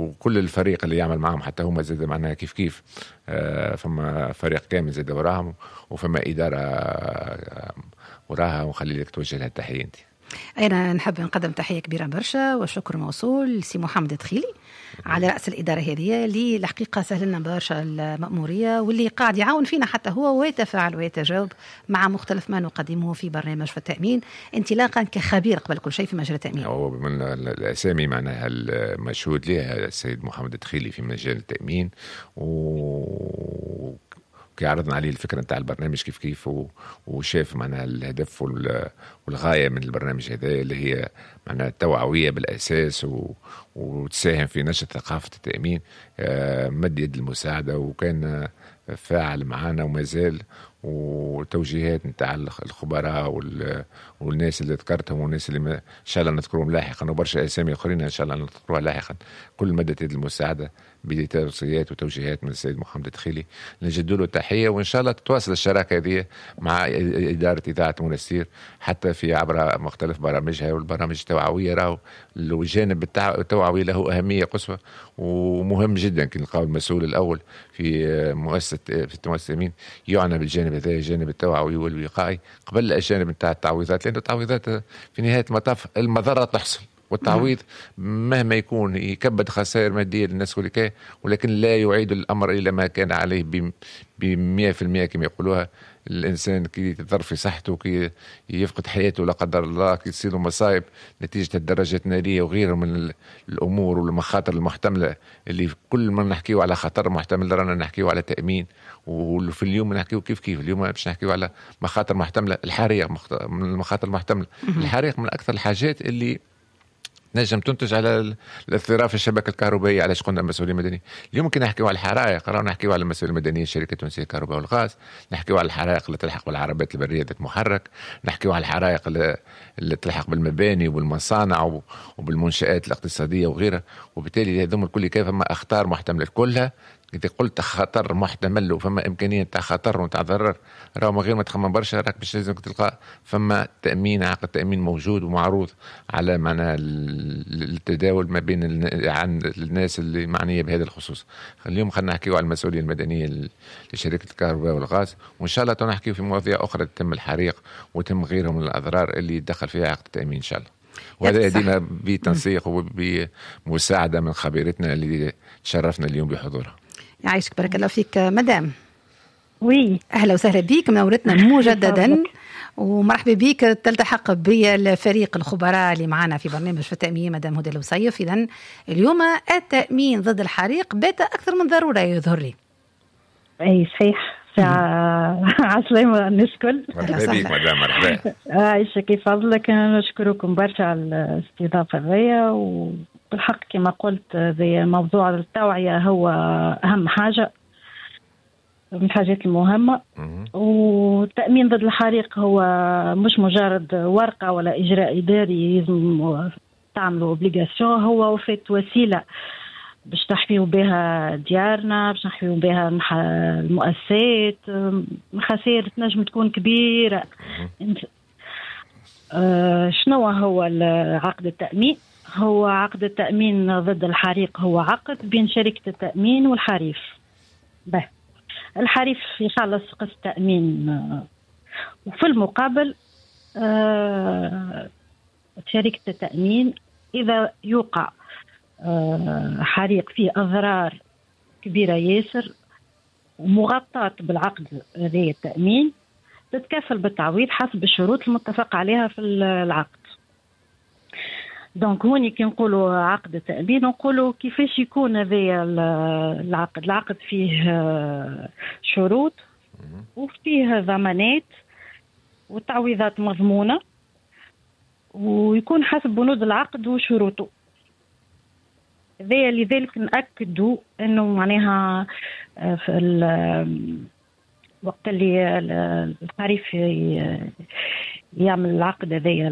وكل الفريق اللي يعمل معهم حتى هم زاد معناها كيف فما فريق كامل زاد وراهم، وفما إدارة وراها، ونخلي لك توجه لها التحية انت. أنا نحب نقدم تحية كبيرة برشا والشكر موصول لسي محمد دخيلي على رأس الإدارة هذه اللي الحقيقة سهل لنا برشا المأمورية، واللي قاعد يعاون فينا حتى هو ويتفاعل ويتجاوب مع مختلف ما نقدمه في برنامج في التأمين انطلاقا كخبير قبل كل شيء في مجال التأمين. من الأسامي معناها المشهود لها السيد محمد دخيلي في مجال التأمين، كي عرضنا عليه الفكرة نتاع البرنامج كيف وشاف معناها الهدف والغاية من البرنامج هذا اللي هي معناها التوعوية بالأساس وتساهم في نشر ثقافة التأمين. مد يد المساعدة وكان فاعل معنا وما زال، وتوجيهات نتاع الخبراء والناس اللي ذكرتهم والناس اللي ان شاء الله نذكرهم لاحقا، وبرشا اسامي اخرين ان شاء الله نذكروها لاحقا. كل مدة يد المساعدة بتوصيات وتوجيهات من السيد محمد دخيلي، نجد له تحية، وان شاء الله تتواصل الشراكة هذه مع إدارة إذاعة منستير حتى في عبر مختلف برامجها والبرامج التوعوية. راهو الجانب التوعوي له أهمية قصوى ومهم جدا. كي نلقاو المسؤول الأول في مؤسسة التأمين يعنى بالجانب هذا، الجانب التوعوي والوقائي قبل الجانب نتاع التعويضات، لأن التعويضات في نهاية المطاف المضرة تحصل، والتعويض مهما يكون يكبد خسائر مادية للناس كلها، ولكن لا يعيد الأمر إلى ما كان عليه ب100% كما يقولوها. الإنسان كي يضر في صحته، كي يفقد حياته لا قدر الله، كي تصير مصائب نتيجة الدرجات النارية وغيرها من الأمور والمخاطر المحتملة، اللي كل ما نحكيه على خطر محتمل رانا نحكيه على تأمين. وفي اليوم نحكيه كيف اليوم باش نحكيه على مخاطر محتملة. الحريق من المخاطر المحتملة، الحريق من أكثر الحاجات اللي نجم تنتج على الاضطراب في الشبكه الكهربائيه. علاش قلنا المسؤوليه المدنيه؟ اليوم ممكن نحكيو على الحرائق، راهو نحكيو على المسؤوليه المدنيه الشركه التونسيه للكهرباء والغاز، نحكيو على الحرائق اللي تلحق بالعربات البريه ذات محرك، نحكيو على الحرائق اللي تلحق بالمباني والمصانع وبالمنشآت الاقتصاديه وغيرها. وبالتالي هذوم الكل كيف ما اخطار محتمله كلها. إذا قلت خطر محتمل وفما إمكانية تاع خطر وتاع ضرر، راهو من غير ما تخمم برشا راك باش لازم تلقى فما تأمين، عقد تأمين موجود ومعروض على معنى التداول ما بين عن الناس اللي معنية بهذا الخصوص. اليوم خلينا نحكيو على المسؤولية المدنية لشركة الكهرباء والغاز، وإن شاء الله تنحكيو في مواضيع أخرى تتم الحريق وتم غيرها من الأضرار اللي يدخل فيها عقد التأمين إن شاء الله. وهذا يدينا بتنسيق وبمساعدة من خبيرتنا اللي تشرفنا اليوم بحضورها. يعيشك بارك الله فيك مدام. وي أهلا وسهلا بيك، منورتنا مجددا ومرحبا بيك. تلتحق بالفريق الخبراء اللي معنا في برنامج في التأمين مدام هدى الوصيف. إذن اليوم التأمين ضد الحريق بات أكثر من ضرورة يظهر لي. أي صحيح. عسلامة الناس الكل. مرحبا بيك مدام. مرحبا. عايشة كيف فضلك. نشكركم برشا على الاستضافة هذيا، وبالحق كما قلت زي موضوع التوعية هو أهم حاجة من الحاجات المهمة. والتأمين ضد الحريق هو مش مجرد ورقة ولا إجراء إداري لازم تعملوا اوبليغاسيون، هو وفات وسيلة باش نحميو بها ديارنا، باش نحميو بها المؤسسات. خسائر تنجم تكون كبيرة. شنو هو عقد التأمين؟ هو عقد التأمين ضد الحريق هو عقد بين شركة التأمين والحريف. الحريف يخلص قسط تأمين، وفي المقابل شركة التأمين إذا يوقع حريق فيه أضرار كبيرة ياسر ومغطاة بالعقد ذي التأمين تتكفل بالتعويض حسب الشروط المتفق عليها في العقد. دونك هوني كي نقولوا عقد التأمين نقولوا كيفاش يكون هذا العقد فيه شروط وفيه ضمانات وتعويضات مضمونة، ويكون حسب بنود العقد وشروطه. لذلك نأكدوا انه معناها في وقت اللي الحريف يعمل العقد هذايا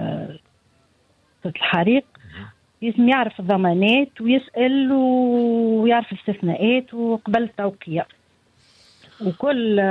الحريق لازم يعرف الضمانات ويسأل ويعرف الاستثناءات وقبل التوقيع. وكل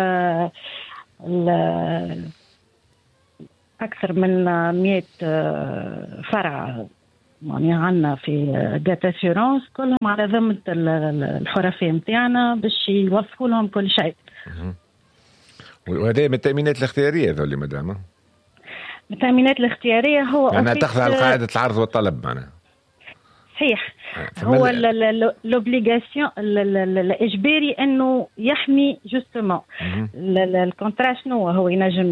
أكثر من 100 فرع يعني عندنا في جات اسيورونس كلهم على ذمة الحرفاء متاعنا باش يوفقوا لهم كل شيء. وهذا من التأمينات الاختيارية ذولي مدام؟ التأمينات الاختيارية هو يعني تخضع لقاعدة العرض والطلب معنا. صحيح. هو لوبليغاسيون الاجباري انه يحمي جوستومون الكونترا. شنو هو ينجم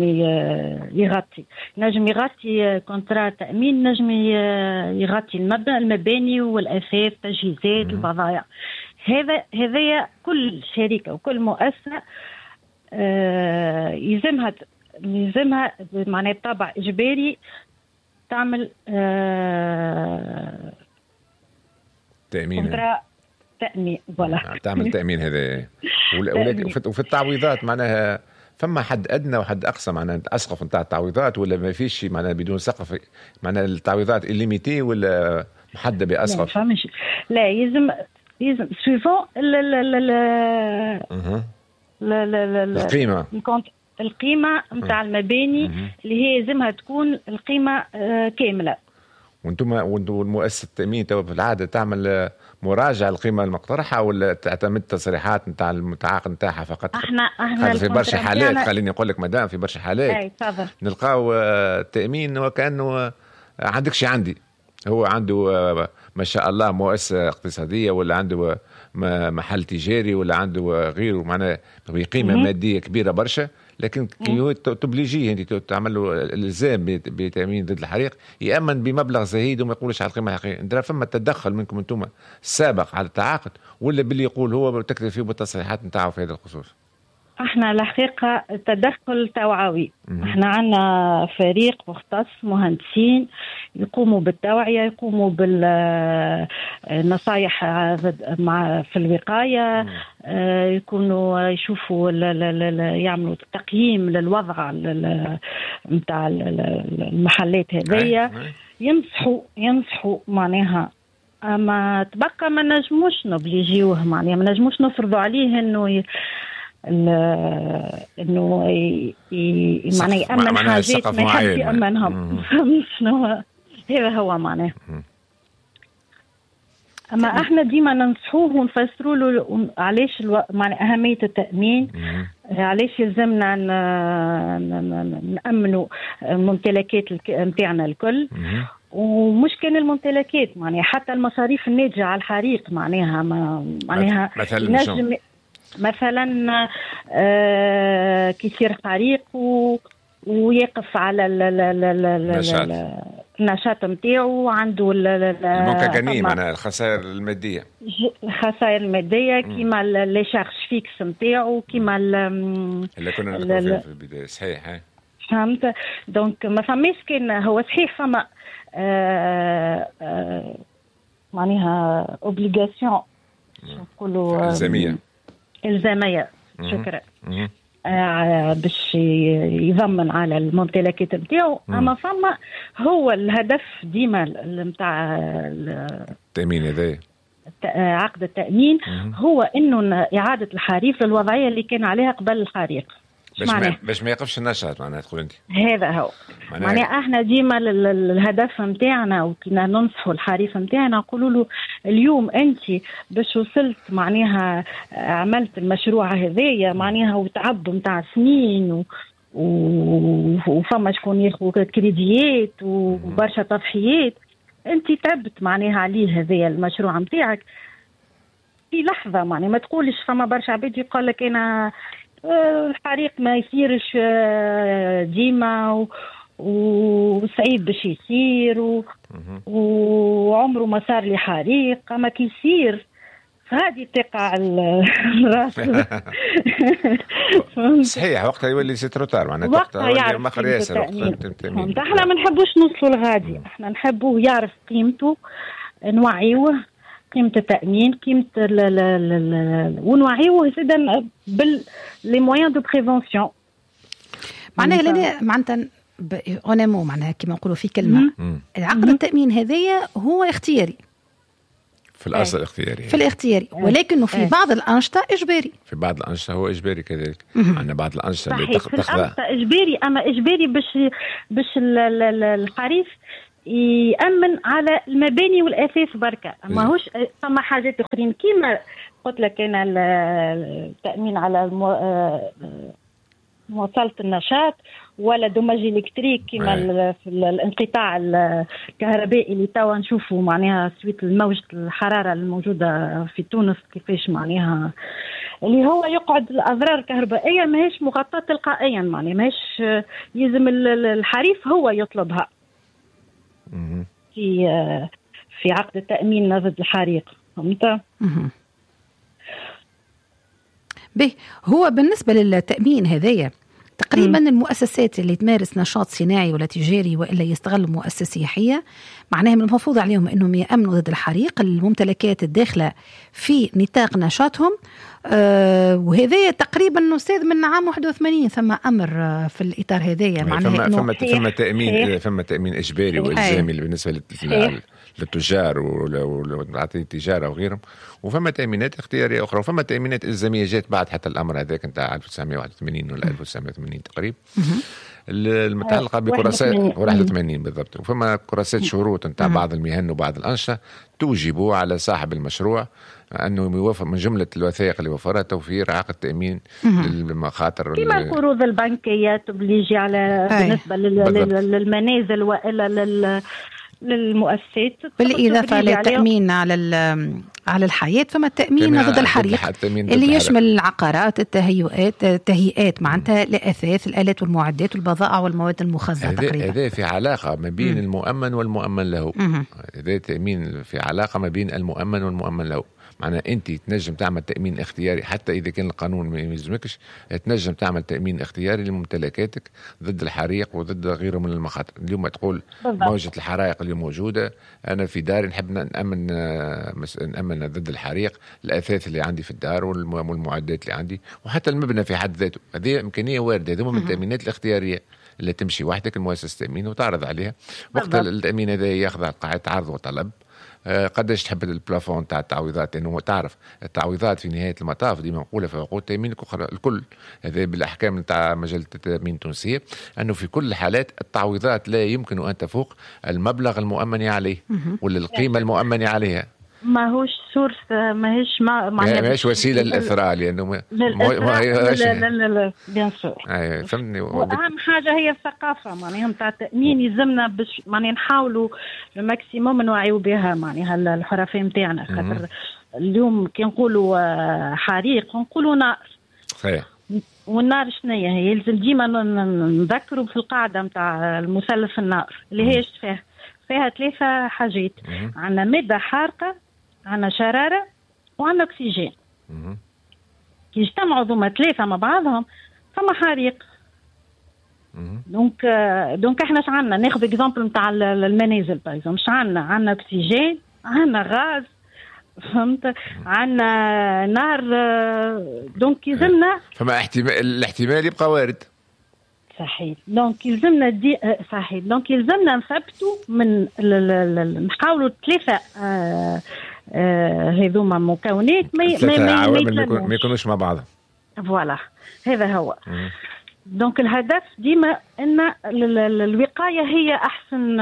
يغطي كونترا تأمين، نجم يغطي المباني والأثاث، تجهيزات، البضائع. هذا كل شركة وكل مؤسسة يلزمها معناه طابع إجباري تعمل تأمين ولا تعمل تأمين. هذا وفي التعويضات معناها فما حد أدنى وحد أقصى معناها أسقف نتاع التعويضات، ولا ما فيش معناها بدون سقف معناها التعويضات الليميتي ولا محددة بأسقف؟ لا يلزم سويفون القيمة نتاع المباني اللي هي يلزمها تكون القيمة كاملة. وانتم المؤسسة التأمين تو في العادة تعمل مراجعة القيمة المقترحة ولا تعتمد تصريحات نتاع المتعاقد نتاعها فقط؟ احنا في برشا حالات خليني اقول لك مدام، في برشا حالات نلقاو التأمين وكأنه عندك شي عندي، هو عنده ما شاء الله مؤسسة اقتصادية ولا عنده محل تجاري ولا عنده غيره معناه بقيمة مادية كبيرة برشا، لكن كي تبليجيه انت تعمل له الالزام بتامين ضد الحريق يامن بمبلغ زهيد وما يقولش على القيمه الحقيقيه. انت فما تدخل منكم انتم السابق على التعاقد ولا باللي يقول هو تكتب فيه بالتصريحات نتاعه في هذا الخصوص؟ احنا الحقيقه تدخل توعوي. احنا عندنا فريق مختص مهندسين يقوموا بالتوعيه، يقوموا بالنصايح في الوقايه، يكونوا يشوفوا يعملوا تقييم للوضع نتاع المحلات هذيا، ينصحوا معناها. اما تبقى ما نجموش نوبليجيوه معناها، ما نجموش نفرضوا عليه انه معناه يأمن حاجات ما يحب يأمنهم. شنو هذا هو معناه. أما احنا ديما ننصحوه ونفسروا له علاش معنى أهمية التأمين، علاش يلزمنا نأمنوا ممتلكات متاعنا الكل، ومش كان الممتلكات معناها حتى المصاريف الناتجة على الحريق معناها معناها نجم مثلا كيصير حريق ويقف على النشاط نتاعو، عنده المنككنين معناها الخسائر الماديه، الخسائر الماديه كيما لي شارج فيكس نتاعو، كيما اللي كنا نذكروا في البدايه. صحيح فهمت. دونك ما فماش كان هو صحيح فما معناها اوبليغاسيون نقولوا إلزامية شكرا باش يضمن على الممتلكات نتاعو. اما فما هو الهدف ديما نتاع التأمين هذا عقد التأمين هو انه اعادة الحريق للوضعية اللي كان عليها قبل الحريق، باش ما يقفش النشاط معناها تقول انت. هذا هو معناها احنا ديما الهدف نتاعنا وكنا ننصحوا الحريف نتاعنا نقولوا له اليوم انت باش وصلت معناها عملت المشروع هذايا معناها وتعب نتاع سنين وفما شكون ياخذ كريديات وبرشا تضحيات، انت تعبت معناها عليه هذايا المشروع نتاعك في لحظه معناها ما تقولش. فما برشا عباد يقول لك انا الحريق ما يصيرش ديما وصعيب باش يصير وعمره ما صار لي حريق، اما كي يصير هذه تقع الراس. صحيح وقتها يولي سيتروتار معناتها وقتها يعرف مخر ياسر. احنا ما نحبوش نوصلوا لغادي، احنا نحبوه يعرف قيمته، نوعيوه قيمة التأمين، قيمة ونوعيوه زيدا لي مويان دو بريفونسيون. معناها اونيمو معناها كما نقولوا في كلمة العقد التأمين هذايا هو اختياري في الأصل اختياري في الاختياري، ولكنه في بعض الأنشطة إجباري. في بعض الأنشطة هو إجباري كذلك. عندنا بعض الأنشطة اللي تاخذها إجباري، أما إجباري باش الحريف يأمن على المباني والأساس بركة، ماهوش ثم حاجات أخرين كيما قلت لك أنا التأمين على مواصلة النشاط ولا دوماج إلكتريك كيما في الانقطاع الكهربائي اللي توا نشوفوا معناها سويت موجة الحرارة الموجودة في تونس كيفاش معناها اللي هو يقعد الأضرار الكهربائية ماهيش مغطاة تلقائيا، معناها ماهيش يلزم الحريف هو يطلبها في عقد التأمين ضد الحريق. فهمت؟ به هو بالنسبة للتأمين هذايا تقريبا المؤسسات اللي تمارس نشاط صناعي ولا تجاري وإلا يستغل مؤسسة سياحية معناها من المفروض عليهم أنهم يأمنوا ضد الحريق الممتلكات الداخلة في نطاق نشاطهم. وهذا تقريبا نستاذ من عام 81 ثم أمر في الإطار هذايا معناها فما تأمين إجباري وإلزامي بالنسبة للتجار والتجارة وغيرهم، وفما تأمينات اختيارية أخرى، وفما تأمينات إلزامية جات بعد حتى الأمر هذاك نتاع 1981 ولا 1980 تقريبا المتعلقة بكراسات 81 بالضبط. وفما كراسات شروط نتاع بعض المهن وبعض الأنشطة توجب على صاحب المشروع أنه يوفر من جملة الوثائق اللي وفرها توفير عقد تأمين للمخاطر كما القروض البنكية تبليجي على بالنسبة للمنازل وإلا للمؤسسات، بالإضافة للتأمين على الحياة. فما التأمين ضد الحريق اللي يشمل العقارات التهيئات معناتها الأثاث الآلات والمعدات والبضائع والمواد المخزنة. تقريبا هذا في علاقة ما بين المؤمن والمؤمن له. هذا تأمين في علاقة ما بين المؤمن والمؤمن له. معناه أنت تنجم تعمل تأمين اختياري حتى إذا كان القانون ما يلزمكش، تنجم تعمل تأمين اختياري لممتلكاتك ضد الحريق وضد غيره من المخاطر. اليوم تقول موجة الحرائق اللي موجودة، أنا في داري نحب نأمن ضد الحريق الأثاث اللي عندي في الدار والمعدات اللي عندي وحتى المبنى في حد ذاته. هذه إمكانية واردة، هذه من التأمينات الاختيارية اللي تمشي وحدك المؤسسة تأمين وتعرض عليها. وقت التأمين هذا يخضع قاعدة عرض وطلب. قداش تحب البلافون تاع التعويضات، لأنه تعرف التعويضات في نهاية المطاف دي منقولة في عقود تأمينك الكل. هذا بالأحكام تاع مجلة التأمين التونسية أنه في كل الحالات التعويضات لا يمكن أن تفوق المبلغ المؤمن عليه ولا القيمة المؤمن عليها. ماهوش سورس، ماهيش وسيله للاثراء، لانه لا بيان سور. فهمني. واهم حاجه هي الثقافه معناها نتاع التامين، يلزمنا باش معناها نحاولوا الماكسيموم نوعيوا بها معناها الحرفاء نتاعنا، خاطر اليوم كي نقولوا حريق نقولوا نار. صحيح. والنار شنية هي؟ يلزم ديما نذكروا في القاعده نتاع المثلث النار اللي هي فيها 3 حاجات. عندنا مادة حارقة، عندنا شرارة، وعندنا أكسجين. كي يجتمعوا ذوما 3 مع بعضهم فما حريق. دونك احنا اش عندنا؟ ناخذ اكزامبل نتاع المنازل بايزون، مش عندنا أكسجين، عندنا غاز، فهمت؟ عندنا نار. دونك يلزمنا فما الاحتمال يبقى وارد. صحيح. دونك يلزمنا صحيح. دونك يلزمنا نثبتوا من نحاولوا 3 هذوما مكونات ما يكونوش مع بعض. فوالا هذا هو. دونك الهدف ديما ان الوقايه هي احسن.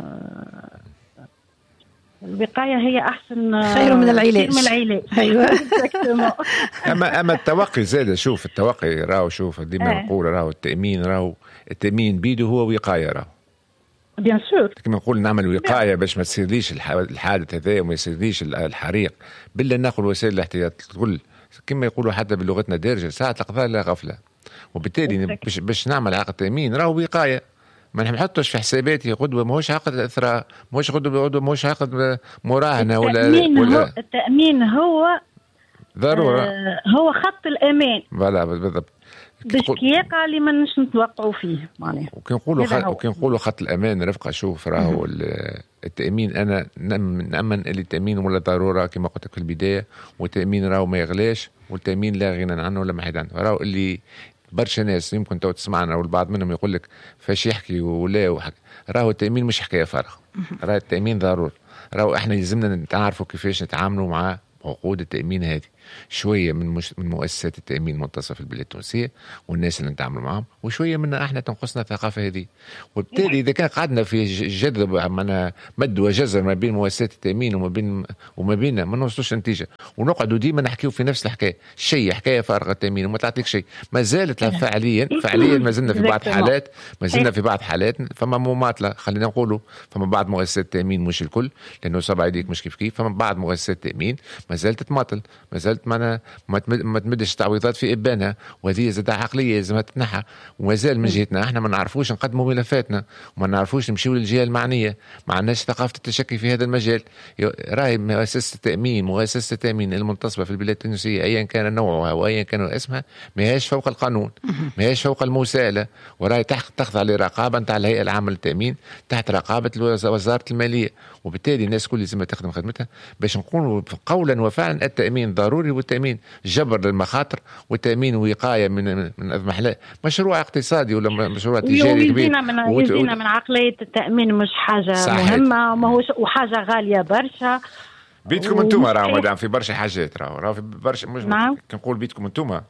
الوقاية هي أحسن خير من العلاج. أيوة. أما التوقي زاد. شوف التوقي راهو، شوف ديما نقول راهو التأمين بيده هو وقاية راهو. بيان سور. كما نقول نعمل وقاية باش ما تصيرليش الحادث هذا وما يصيرليش الحريق، بلا ناخذ وسائل الاحتياط الكل كما يقولوا حتى بلغتنا دارجة ساعة القضاء لا غفلة. وبالتالي باش نعمل عقد تأمين راهو وقاية، ما نحطش في حساباتي غدوة ماهوش عقد إثراء، ماهوش غدوة ماهوش عقد مراهنة ولا التأمين هو ضرورة. هو خط الأمان. فوالا بالضبط. باش كيقع اللي ما نش نتوقعوا فيه معناها. وكي نقولوا خط الأمان رفقة. شوف راهو التأمين أنا نأمن اللي التأمين ولا ضرورة كما قلت لك في البداية، والتأمين راهو ما يغلاش، والتأمين لا غنى عنه ولا محيد عنه. راهو اللي برشا ناس يمكن تو تسمعنا والبعض منهم يقول لك فاش يحكي ولا وحكي. راهو التأمين مش حكاية فارغة، راهو التأمين ضروري. راهو احنا يلزمنا نتعرفوا كيفاش نتعاملوا معاه عقود التأمين هذه، شوية من مؤسسات التأمين المنتصفة في البلاد التونسية والناس اللي نتعامل معهم، وشوية منا احنا تنقصنا الثقافة هذه. وبالتالي إذا كان قعدنا في جذب معنا مد وجزر ما بين مؤسسات التأمين وما بيننا ما نوصلوش نتيجة، ونقعدوا ديما نحكيو في نفس الحكاية، شيء حكاية فارغة التأمين وما تعطيك شيء. ما زالت فعليا ما زلنا في بعض حالات فما مماطلة، خلينا نقولوا فما بعض مؤسسات التأمين مش الكل لأنه صعب عليك مش كيف فما بعض مؤسسات التأمين ما زالت تماطل، ما زالت ما تمدش تعويضات في إبانها، وهذه زادة عقلية لازم تتنحى. وما زال من جهتنا احنا ما نعرفوش نقدموا ملفاتنا وما نعرفوش نمشيو للجهة المعنية، ما عندناش ثقافة التشكي في هذا المجال. راهي مؤسسة التأمين المنتصبة في البلاد التونسية أيا كان نوعها وأيا كان اسمها ما هيش فوق القانون، ما هيش فوق المساءلة، وراهي تخضع لرقابة نتاع الهيئة العامة للتأمين تحت رقابة وزارة المالية. وبالتالي الناس كل لازم تخدم خدمتها باش نقولوا قولا وفعلا التأمين ضروري، والتأمين جبر للمخاطر، والتأمين وقاية من أضمحلاء، مشروع اقتصادي ولا مشروع تجاري كبير. يزينا من عقلية التأمين مش حاجة صحيح. مهمة وحاجة غالية برشا. بيتكم انتم راهو مدام في برشا حاجات، راهو في برشا مش نعم. كنقول بيتكم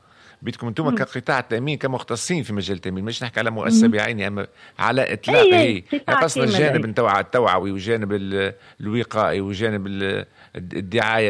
انتم كقطاع التأمين كمختصين في مجال التأمين، مش نحكي على مؤسسة بعينها، اما على اطلاق هي قصد الجانب التوعوي وجانب الوقائي وجانب الدعاية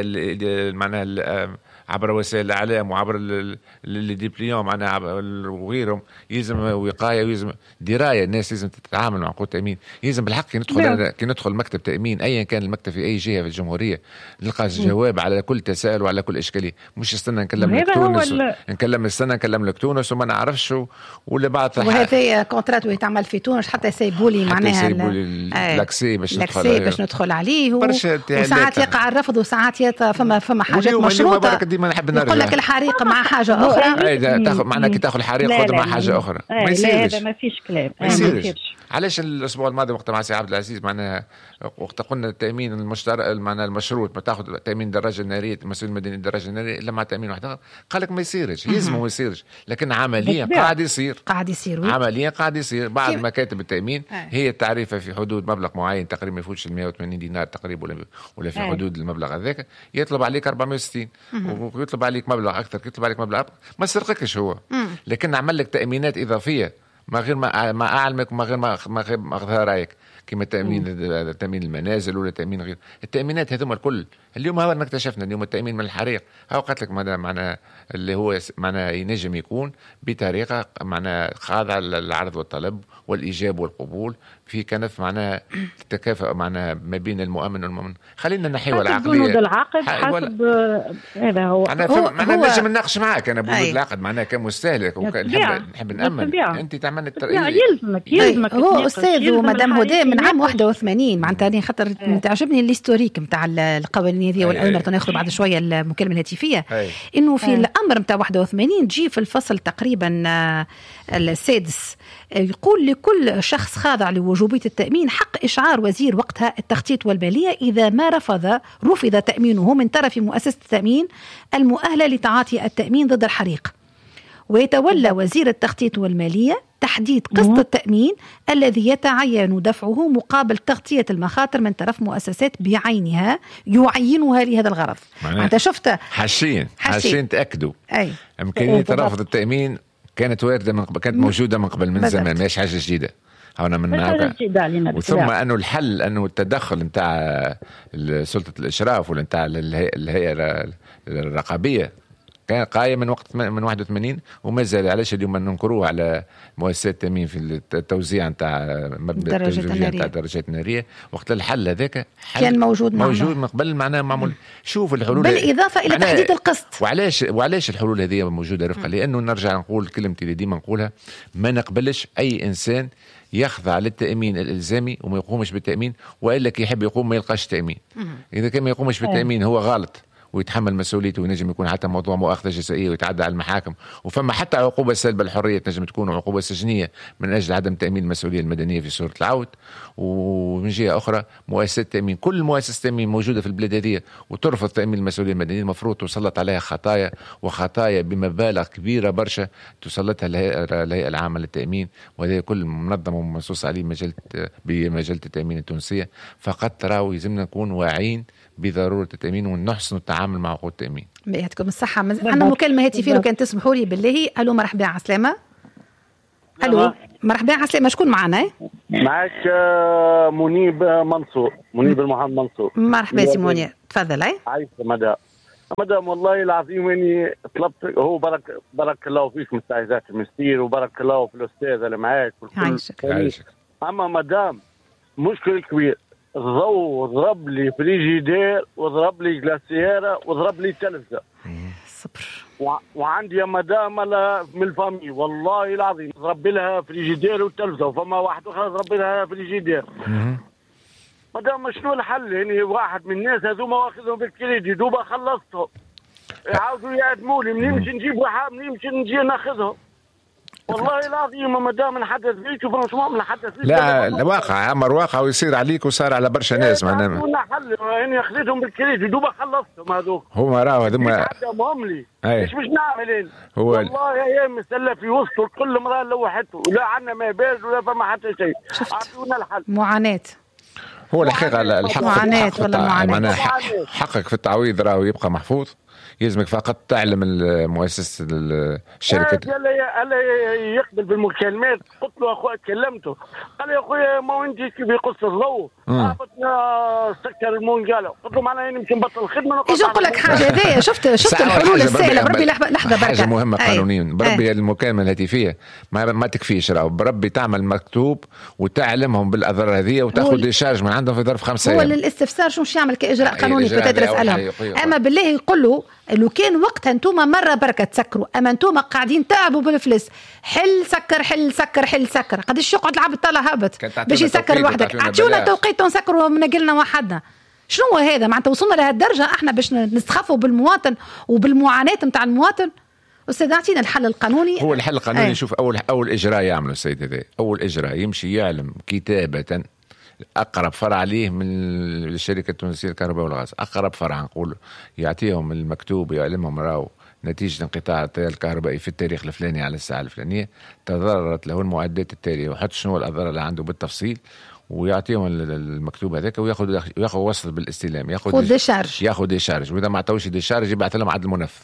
معناها عبر وسائل الإعلام وعبر الديبليون معناها وغيرهم. يلزم وقاية ويلزم دراية، الناس لازم تتعامل مع عقود تأمين. يلزم بالحق كي ندخل مكتب تأمين أيا كان المكتب في أي جهة في الجمهورية نلقى جواب على كل تساؤل وعلى كل إشكالية، مش استنى نكلم لك تونس نكلم لك تونس وما نعرفش ولا بعض. وهذا كونترات ويتعمل في تونس حتى يسيبولي معناها لاكسي باش ندخل عليه وساعات يقع الرفض وساعات فما حاجات مشروطة. ديما نحب نرجع يقول لك الحريق مع حاجه اخرى، تاخذ معنا كي تاخذ الحريق خذ مع حاجه اخرى. ما يصيرش، هذا ما فيش كلام. علاش الاسبوع الماضي وقت مع سي عبد العزيز معناها وقت قلنا التامين المشترك معناها المشروط ما تاخذ تامين الدراجه الناريه المسؤول المدني الدراجه الناريه الا مع تامين واحد، قال لك ما يصيرش، يلزم ما يصيرش، لكن عمليا قاعد يصير عمليا قاعد يصير. بعض مكاتب التامين هي التعريفه في حدود مبلغ معين تقريبا ما يفوتش 180 دينار تقريبا ولا في حدود المبلغ هذاك، يطلب عليك 460 ويطلب عليك مبلغ اكثر، يطلب عليك مبلغ ما سرقكش هو، لكن عمل لك تامينات اضافيه ما غير ما اعلمك وما غير ما اخذها رايك، كما تامين المنازل ولا تامين غير التامينات هذوما الكل. اليوم هذا اكتشفنا اليوم التامين من الحريق هاو قلت لك معناها اللي هو معناها ينجم يكون بطريقه معناها خاضعه للعرض والطلب والايجاب والقبول في كنف معناها التكافؤ معناها ما بين المؤمن والمؤمن. خلينا نحيو العقليه العقد حسب هذا هو انا نجم نناقش معاك انا بنود العقد معناها كمستهلك نحب نامن انت تعمل يلزمك هو استاذ ومدام هدى من عام 81 معناتها خاطر تعجبني الهيستوريك نتاع القوانين هذه والأوامر. ناخذ بعد شويه المكالمه الهاتفيه انه في الامر نتاع 81 جي في الفصل تقريبا السادس يقول لكل شخص خاضع لوجوبية التأمين حق إشعار وزير وقتها التخطيط والمالية إذا ما رفض تأمينه من طرف مؤسسة التأمين المؤهلة لتعاطي التأمين ضد الحريق، ويتولى وزير التخطيط والمالية تحديد قسط التأمين الذي يتعين دفعه مقابل تغطية المخاطر من طرف مؤسسات بعينها يعينها لهذا الغرض. أنت شفت حاشين تأكدوا إمكانية رفض التأمين كانت واردة كانت موجودة من قبل من زمان، ماهيش حاجة جديدة. هنا من وثم أنه الحل أنه التدخل نتاع سلطة الإشراف ولا نتاع الهيئة الرقابية كان قايم من وقت من 81 وما زال. علاش اليوم ننكروه على مؤسسات التأمين في التوزيع نتاع الدرجات النارية وقت الحل هذاك كان موجود من قبل معناه معمول. شوف الحلول بالإضافة إلى تحديد القسط. وعلاش الحلول هذه موجودة رفقة؟ لأنه نرجع نقول كلمتي اللي ديما نقولها، ما نقبلش أي إنسان يخضع للتأمين الإلزامي وما يقومش بالتأمين، وإلا كي يحب يقوم ما يلقاش تأمين. إذا كان ما يقومش بالتأمين هو غلط ويتحمل مسؤوليته، وينجم يكون حتى موضوع مؤاخذة جزائية ويتعدى على المحاكم، وفما حتى عقوبة سلب الحرية تنجم تكون عقوبة سجنية من أجل عدم تأمين المسؤولية المدنية في صورة العود. ومن جهة أخرى مؤسسة التأمين، كل مؤسسة تأمين موجودة في البلاد هذه وترفض تأمين المسؤولية المدنية المفروض تسلط عليها خطايا بمبالغ كبيرة برشا تسلطها الهيئة العامة للتأمين، وهذا كل منظم ومنصوص عليه بمجلة التأمين التونسية. فقط راهو يلزمنا نكون واعيين بضروره التامين ونحسن التعامل مع عقود التامين. يعطيكم الصحه. عندنا مكالمه هاتفيه لو كان تسمحوا لي بالله. الو مرحبا عسلامه. الو مرحبا عسلامه. شكون معنا؟ معك منيب منصور، منيب المحمد منصور. مرحبا سي منيب تفضل. عايش مدام والله العظيم اني طلبت. هو بارك الله فيك مستعيذات المستير وبارك الله في الاستاذ اللي معاك عايشك. اما مدام مشكل كبير، الضوء ضرب لي فريجيدير وضرب لي جلاسييرة وضرب لي تلفزة. صبر. وعندي يا مدام من الفامي والله العظيم ضرب لها فريجيدير وتلفزة، وفما واحد اخر ضرب لها فريجيدير. مدام شنو الحل؟ يعني واحد من الناس هذوما واخذهم بالكريدي دوبا خلصتهم، يعاودوا يعدموا لي منين باش نجيب واحد، منين باش نجي ناخذهم؟ والله العظيم مدام نحدث فيك وفرنسمون نحدث فيك. لا الواقع امر واقع ويصير عليك وصار على برشا ناس معناها حل. يعني خذيتهم بالكريدي دوبا خلصتهم هذوك. هما راهو هذوما عندهم لي ايش باش نعمل انا؟ والله ايام مسله في وسط كل امراه لوحته، ولا عندنا ما بارد ولا فما حتى شيء. اعطونا الحل. معاناه. هو الحقيقه الحق معاناه ولا معاناه. حقك في التعويض راهو يبقى محفوظ. يلزمك فقط تعلم مؤسسة الشركة. ألا يقبل بالمكالمات. قلت له أخويا كلمته قال يا أخويا ما أنت كيف يقص الضوء هبطنا سكر المونجالة. قلت له معناها يمكن نبطل الخدمة. إيش نقول لك حاجة هذيا. شفت الحلول السهلة. بربي لحظة بركة حاجة مهمة قانونيا. بربي المكالمة الهاتفية ما تكفيش. راهو بربي تعمل مكتوب وتعلمهم بالأضرار هذه وتأخذ ديشارج من عندهم في ظرف 5 أيام. هو للاستفسار شو مش يعمل كإجراء قانوني كنت أسألهم. أما بالله يقول له لو كان وقتها انتوما مرة بركة تسكروا، اما انتوما قاعدين تعبوا بالفلس. حل سكر قداش يقعد العبد طالع هابط باش يسكر لوحدك. اعطونا توقيت نسكروا ونقلنا وحدنا. شنو هذا معناتها؟ وصلنا لهالدرجة احنا باش نستخفوا بالمواطن وبالمعاناة نتاع المواطن. أستاذ أعطينا الحل القانوني. هو الحل القانوني شوف أول إجراء يعمله السيد هذا. أول إجراء يمشي يعلم كتابة أقرب فرع عليه من الشركة التونسية للكهرباء والغاز. أقرب فرع نقول يعطيهم المكتوب يعلمهم راو نتيجة انقطاع التيار الكهربائي في التاريخ الفلاني على الساعة الفلانية تضررت له المعدات التالية وحط شنو الأضرار اللي عنده بالتفصيل ويعطيهم المكتوب هذاك وياخذ وصل بالاستلام. ياخذ ديشارج وإذا ما عطاوش ديشارج يبعث لهم عدل منفذ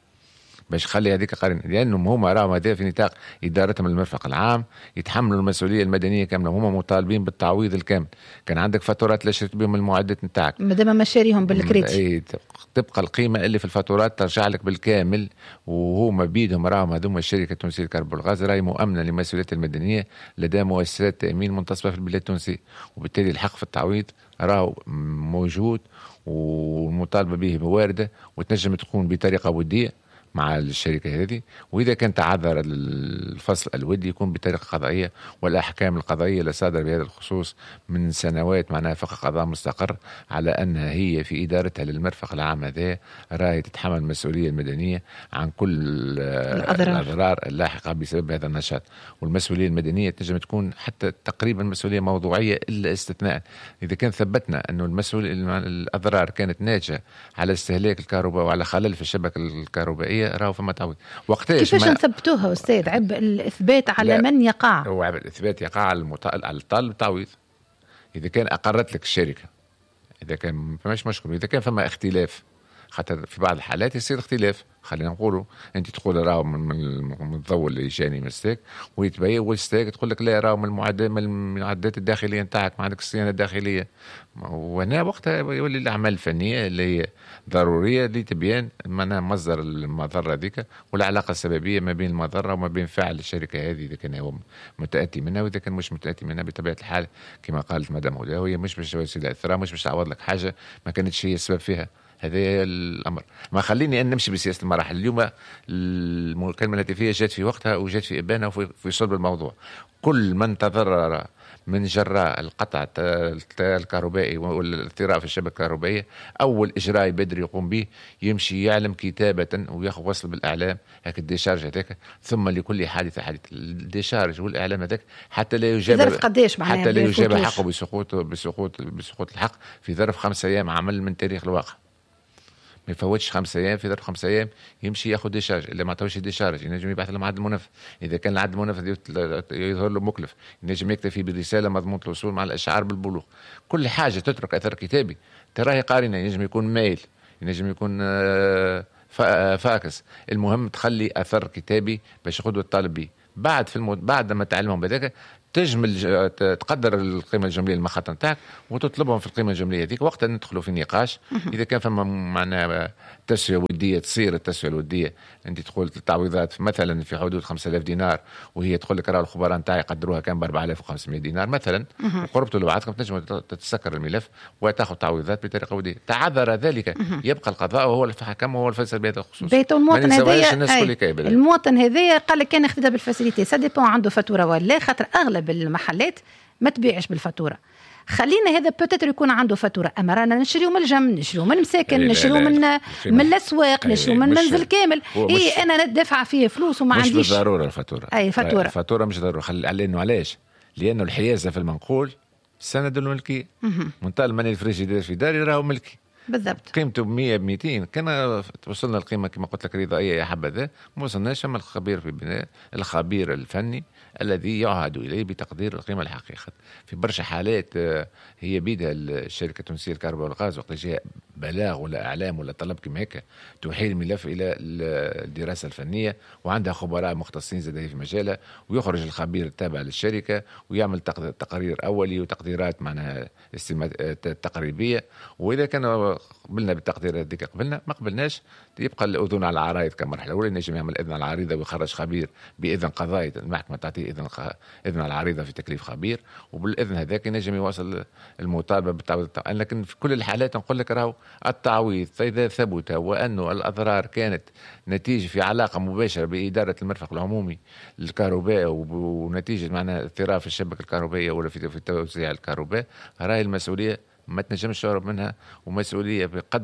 باش يخلي هذيك قرن. لأنهم هما راهم هذا في نطاق إدارتهم المرفق العام يتحملوا المسؤولية المدنية كاملة. هما مطالبين بالتعويض الكامل. كان عندك فاتورات لا شريت بهم المعدات نتاعك مادام ما شاريهم بالكريدي تبقى القيمة اللي في الفاتورات ترجع لك بالكامل. وهما بيدهم راهم هذوما الشركة التونسية للكهرباء والغاز راهي مؤمنة لمسؤوليات المدنية لدى مؤسسات تأمين منتصبة في البلاد التونسية، وبالتالي الحق في التعويض راهو موجود والمطالبة به واردة وتنجم تكون بطريقة ودية مع الشركة هذه. وإذا كان تعذر الفصل الودي يكون بطريقة قضائية، والأحكام القضائية اللي صادر بهذا الخصوص من سنوات معناها فقه قضاء مستقر على أنها هي في إدارتها للمرفق العام هذا راهي تتحمل المسؤولية المدنية عن كل الأضرار اللاحقة بسبب هذا النشاط. والمسؤولية المدنية تنجم تكون حتى تقريبا مسؤولية موضوعية إلا استثناء إذا كان ثبتنا أنه الأضرار كانت ناتجة على استهلاك الكهرباء وعلى خلل في الشبكة الكهربائية راهو فما تعويض. وقتاش كيفاش نثبتوها أستاذ؟ عبء الإثبات على من يقع. هو عبء الإثبات يقع على الطالب تعويض. إذا كان أقرت لك الشركة، إذا كان فماش مشكلة. إذا كان فما اختلاف، خاطر في بعض الحالات يصير اختلاف، خلينا نقولوا أنت تقول راهو من الضوء اللي جاني مستاك ويتبين والستاك تقول لك لا راهو من المعدات الداخلية نتاعك ما عندك الصيانة الداخلية. وهنا وقتها يولي الأعمال الفنية اللي هي ضرورية لتبيان مصدر المضرة ذيك والعلاقة السببية ما بين المضرة وما بين فعل الشركة هذه إذا كان هو متأتي منها وإذا كان مش متأتي منها. بطبيعة الحال كما قالت مدام هدى هي مش باش توسيل الثراء، مش باش تعوض لك حاجة ما كانتش هي السبب فيها. هذا الأمر. ما خليني أن نمشي بسياسة المراحل. اليوم المكالمة الهاتفية جات في وقتها وجات في إبانة وفي صلب الموضوع. كل من تضرر من جراء القطع التيار الكهربائي والاضطراب في الشبكة الكهربائية أول إجراء بدري يقوم به يمشي يعلم كتابة وياخذ وصل بالإعلام هيك الديشارج هذاك، ثم لكل حادثة الديشارج والإعلام هذاك حتى لا يجاب حقه بسقوط الحق في ظرف 5 أيام عمل من تاريخ الواقع. ما يفوتش 5 أيام، في ظرف 5 أيام يمشي ياخذ ديشارج. اللي ما عطاوش ديشارج ينجم يبعث له معدل منفذ. اذا كان العدل المنفذ يظهر له مكلف ينجم يكتفي برساله مضمونه الوصول مع الاشعار بالبلوغ. كل حاجه تترك اثر كتابي تراهي قارنه، ينجم يكون ميل، ينجم يكون فاكس، المهم تخلي اثر كتابي باش ياخذوا الطالب به. بعد ما تعلمهم بذلك تجمل تقدر القيمه الجمليه المخاطر نتاعك وتطلبهم في القيمه الجمليه هذيك. وقتها ندخلوا في نقاش. اذا كان فما معناها تسويه وديه، تصير التسويه الوديه. انت تقول التعويضات مثلا في حدود 5000 دينار، وهي تقول لك راه الخبراء نتاعي قدروها كان ب 4500 دينار مثلا، وقربتوا لبعضكم تنجم تتسكر الملف وتاخذ تعويضات بطريقه وديه. تعذر ذلك يبقى القضاء وهو الحكم وهو الفيصل بهذا الخصوص. المواطن هذايا المواطن هذايا قال لك كان اخذها بالفاسيليتي سا ديبون عنده فاتوره ولا، خاطر اغلب المحلات ما تبيعش بالفاتوره. خلينا هذا بوتيتر يكون عنده فاتوره، اما رانا نشريو من الجم، نشريو من مساكن، نشريو من الاسواق، نشريو من منزل كامل. انا ندفع فيه فلوس وما عنديش. مش بالضروره الفاتوره. اي فاتوره مش ضروري. لانه علاش؟ لانه الحيازه في المنقول سند الملكيه. منتهى الماني الفريجيدير في داري راهو ملكي بالضبط، قيمته 100 200. كان وصلنا القيمه كما قلت لك رضائيه يا حبذا، ما وصلناش. اما الخبير في البناء، الخبير الفني الذي يعهد اليه بتقدير القيمه الحقيقيه. في برشا حالات هي بيدها الشركه التونسيه للكهرباء والغاز وقت جاء بلاغ ولا اعلام ولا طلب كما هيك تحيل الملف الى الدراسه الفنيه، وعندها خبراء مختصين زاد في مجالها، ويخرج الخبير التابع للشركه ويعمل تقرير اولي وتقديرات معناها تقريبيه. واذا كان قبلنا بالتقدير هذيك قبلنا، ما قبلناش يبقى الاذن على العرايض كمرحله اولى. نجم يعمل اذن على العريضه ويخرج خبير باذن قضائي، المحكمه تعطيه اذن على العريضه في تكليف خبير، وبالاذن هذاك ينجم يواصل المطالبه بالتعويض. لكن في كل الحالات نقول لك راهو التعويض اذا ثبت وانه الاضرار كانت نتيجه في علاقه مباشره باداره المرفق العمومي للكهرباء ونتيجه معناها اضطراب في الشبكه الكهربائيه ولا في توزيع الكهرباء، راهي المسؤوليه ما تنجمش تهرب منها، ومسؤوليه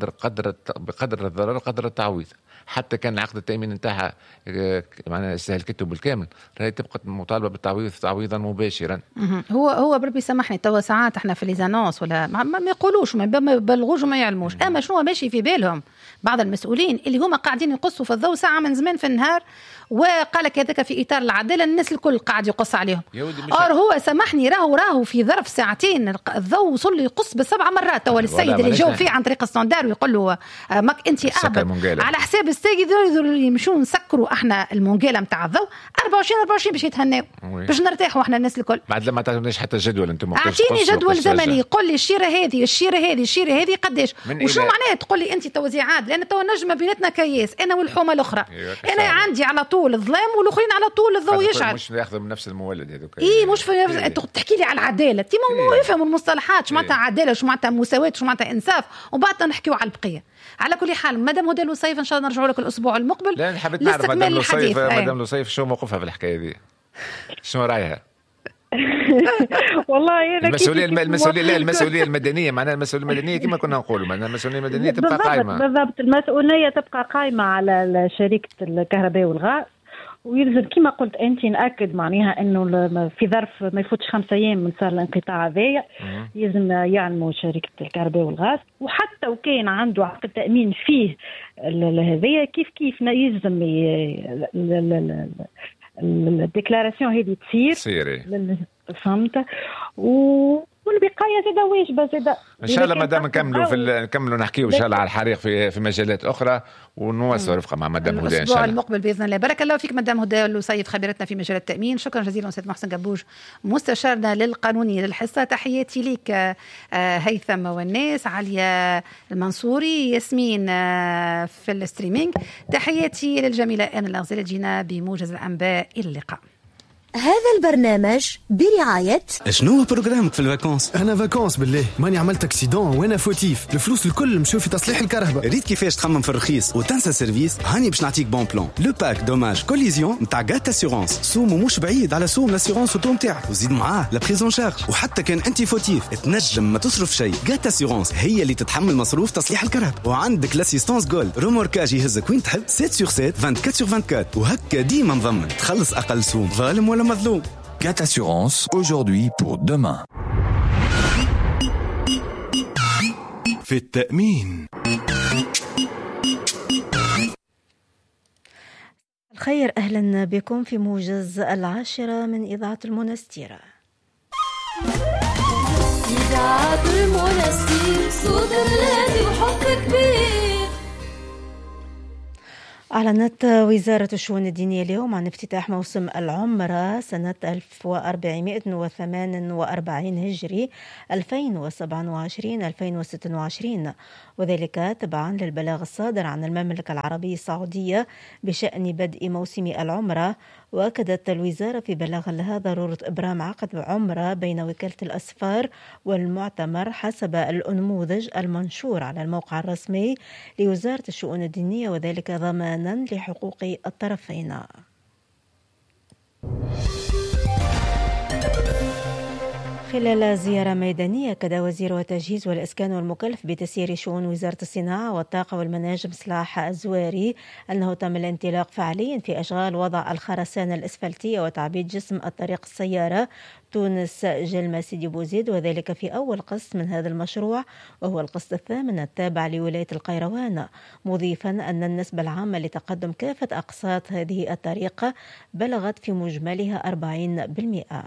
بقدر الضرر قدر التعويض. حتى كان عقد التامين نتاعها معناها استهلكته بالكامل، راهي تبقى مطالبه بالتعويض تعويضا مباشرا. هو بربي سامحني، توا ساعات احنا في ليزانونس ولا ما يقولوش، ما يبلغوش وما يعلموش. اما شنو ماشي في بالهم بعض المسؤولين اللي هما قاعدين يقصوا في الضوء ساعه من زمان في النهار، وقال لك هذاك في اطار العداله الناس الكل قاعد يقص عليهم. هو سامحني راهو في ظرف ساعتين الضوء وصل له يقص ب7 مرات. توا السيد اللي جاوب فيه عن طريق الستاندار ويقول له ماك انت على حساب السيد يمشون نسكروا احنا المونجيله نتاع الضوء 24 باش يتهناو باش نرتاحوا احنا الناس الكل. بعد لما تعطونيش حتى جدول، انتم اعطيني جدول زمني، قول لي الشيره هذه قداش وشنو معناه. تقول لي انت توزيعات، لان تو نجم بيناتنا كياس انا والحومه الاخرى. انا عندي على طول الظلام والاخرين على طول الضوء يشعل. مش ياخذوا من نفس المولد هذوك. مش تحكي لي على العداله، تي ما يفهموا المصطلحات. شو معناتها عداله، شو معناتها مساواه، شو معناتها انصاف، وبعد نحكيوا على البقيه. على كل حال مدام هدى الوصيف ان شاء الله نرجعوا لك الاسبوع المقبل. لا حبيت نعرف مدام الوصيف شو موقفها في الحكايه دي، شنو رايها؟ والله المسؤوليه المدنيه، معناها المسؤوليه المدنيه كما كنا نقولوا، معناها المسؤوليه المدنيه تبقى قائمه. بالضبط، المسؤوليه تبقى قائمه على شركه الكهرباء والغاز، ويلزم كما قلت انت ناكد معناها انه في ظرف ما يفوتش 5 ايام من صار الانقطاع هذايا يلزم يعلموا شركه الكهرباء والغاز. وحتى وكان عنده عقد تامين فيه هذايا كيف يلزم الديكلاراسيون هذه تصير فهمت. والبقايه زاده واجبه زاده ان شاء الله. مادام نكملوا نحكيوا ان شاء الله على الحريق في مجالات اخرى، ونواصلوا رفقه مع مدام هدى ان شاء الله الاسبوع المقبل باذن الله. بارك الله فيك مدام هدى الوصيف، خبيرتنا في مجال التامين. شكرا جزيلا استاذ محسن قبوج مستشارنا للقانوني للحصه. تحياتي لك هيثم والناس، عليا المنصوري، ياسمين في الستريمينج. تحياتي للجميله انا الغزالة. جينا بموجز الانباء، الى اللقاء. هذا البرنامج برعاية. شنو برنامجك في الفاكونس؟ أنا فاكونس بالله، ماني عملت اكسيدون وأنا فوتيف. الفلوس الكل مشوا في تصليح الكهرباء. ريت كيفاش تخمم في الرخيص وتنسى سيرفيس؟ هاني باش نعطيك بون بلان. لو باك دوماج كوليزيون نتاع غات اسيورونس، سومو مش بعيد على سوم لاسيورونس اوتو نتاعك، وزيد معاه لا بريزون شارج. وحتى كان انت فوتيف تنجم ما تصرف شيء، غات اسيورونس هي اللي تتحمل مصروف تصليح الكهرباء. وعندك لاسيستانس جولد، روموركاج يهزك وين تحب 7/7 24/24، وهكا ديما مضمن تخلص اقل سوم، ظالم ولا مظلوم. GAT Assurance, aujourd'hui pour demain. في التأمين خير، أهلا بكم في موجز 10 من إذاعة المنستيرة. إذاعة المنستير صوت بلادي وحب كبير. أعلنت وزارة الشؤون الدينية اليوم عن افتتاح موسم العمرة سنة 1448 هجري 2027-2026، وذلك تبعا للبلاغ الصادر عن المملكة العربية السعودية بشأن بدء موسم العمرة. وأكدت الوزارة في بلاغ لها ضرورة إبرام عقد عمرة بين وكالة الأسفار والمعتمر حسب النموذج المنشور على الموقع الرسمي لوزارة الشؤون الدينية، وذلك ضمانا لحقوق الطرفين. خلال زيارة ميدانية، أكد وزير التجهيز والإسكان والمكلف بتسيير شؤون وزارة الصناعة والطاقة والمناجم سلاح الزواري أنه تم الانطلاق فعليا في أشغال وضع الخرسانة الإسفلتية وتعبيد جسم الطريق السيارة تونس جلمة سيدي بوزيد، وذلك في أول قسط من هذا المشروع وهو القسط الثامن التابع لولاية القيروان، مضيفا أن النسبة العامة لتقدم كافة أقساط هذه الطريقة بلغت في مجملها 40%.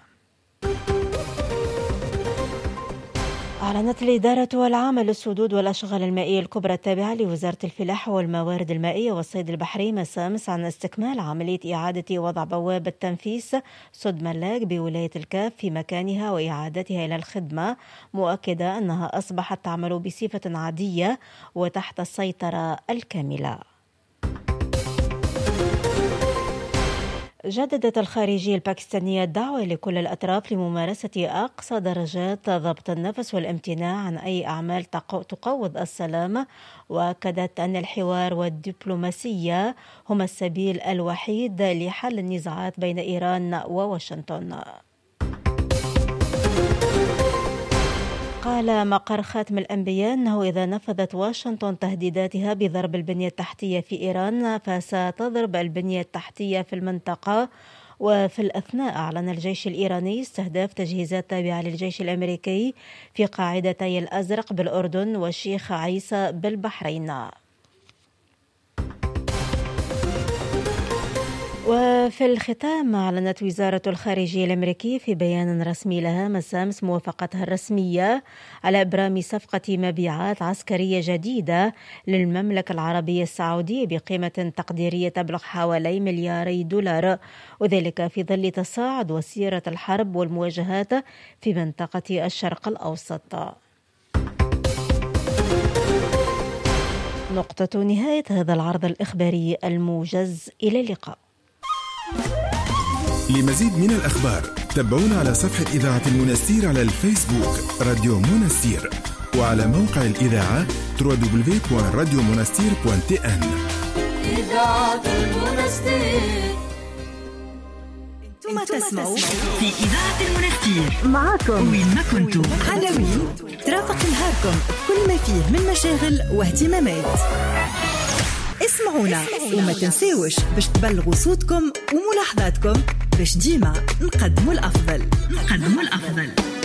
أعلنت الإدارة العامة للسدود والأشغال المائية الكبرى التابعة لوزارة الفلاحة والموارد المائية والصيد البحري مساء أمس عن استكمال عملية إعادة وضع بوابة تنفيس سد ملاك بولاية الكاف في مكانها وإعادتها إلى الخدمة، مؤكدة أنها أصبحت تعمل بصفة عادية وتحت السيطرة الكاملة. جددت الخارجية الباكستانية الدعوة لكل الأطراف لممارسة أقصى درجات ضبط النفس والامتناع عن أي أعمال تقوض السلام، وأكدت أن الحوار والدبلوماسية هما السبيل الوحيد لحل النزاعات بين إيران وواشنطن. قال مقر خاتم الأنبياء أنه إذا نفذت واشنطن تهديداتها بضرب البنية التحتية في إيران فستضرب البنية التحتية في المنطقة. وفي الأثناء أعلن الجيش الإيراني استهداف تجهيزات تابعة للجيش الأمريكي في قاعدتي الأزرق بالأردن والشيخ عيسى بالبحرين. وفي الختام، أعلنت وزارة الخارجية الأمريكية في بيان رسمي لها مساء أمس موافقتها الرسمية على إبرام صفقة مبيعات عسكرية جديدة للمملكة العربية السعودية بقيمة تقديرية تبلغ حوالي $2 مليار، وذلك في ظل تصاعد وسيرة الحرب والمواجهات في منطقة الشرق الأوسط. نقطة نهاية هذا العرض الإخباري الموجز، إلى اللقاء. لمزيد من الأخبار تابعونا على صفحة إذاعة المنستير على الفيسبوك راديو منستير، وعلى موقع الإذاعة www.radiomonastir.tn. إذاعة المنستير. انتم تسمعوا في إذاعة المنستير، معكم وين ما كنتم. عناوين ترافق نهاركم كل ما فيه من مشاغل واهتمامات. اسمعونا وما تنساوش باش تبلغوا صوتكم وملاحظاتكم باش ديما نقدموا الأفضل.